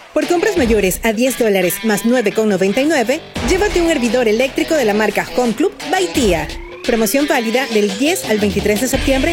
Por compras mayores a $10 más $9,99, llévate un hervidor eléctrico de la marca Home Club by Tia. Promoción válida del 10 al 23 de septiembre